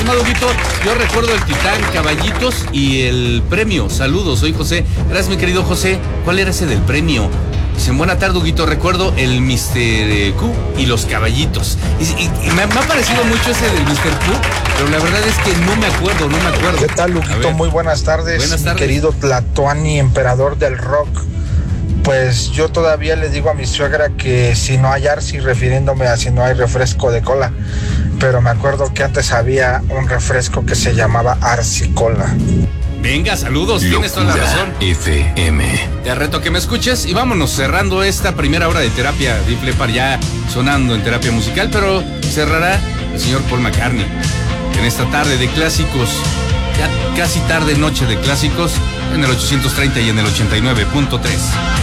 estimado Guito. Yo recuerdo el Titán, Caballitos y el premio. Saludos, soy José. Gracias, mi querido José. ¿Cuál era ese del premio? Dicen, buena tarde, Huguito, recuerdo el Mr. Q y los caballitos. Y me ha parecido mucho ese del Mr. Q, pero la verdad es que no me acuerdo. ¿Qué tal, Huguito? Muy buenas tardes. Buenas tardes. Mi querido Tlatoani, emperador del rock. Pues yo todavía le digo a mi suegra que si no hay Arsi, refiriéndome a si no hay refresco de cola. Pero me acuerdo que antes había un refresco que se llamaba Arsi Cola. Venga, saludos, tienes toda la razón. FM. Te reto que me escuches y vámonos cerrando esta primera hora de terapia. Def Leppard ya sonando en terapia musical, pero cerrará el señor Paul McCartney. En esta tarde de clásicos, ya casi tarde noche de clásicos, en el 830 y en el 89.3.